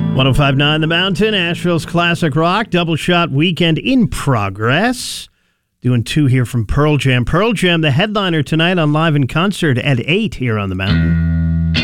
105.9 The Mountain, Asheville's classic rock, double shot weekend in progress. Doing two here from Pearl Jam. Pearl Jam, the headliner tonight on Live in Concert at 8 here on The Mountain.